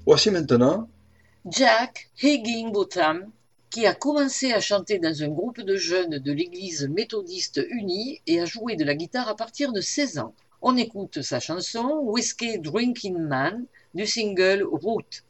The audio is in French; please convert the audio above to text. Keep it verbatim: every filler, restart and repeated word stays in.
Voici maintenant Jack Higginbotham, qui a commencé à chanter dans un groupe de jeunes de l'église méthodiste unie et a joué de la guitare à partir de seize ans. On écoute sa chanson Whiskey Drinking Man du single Route.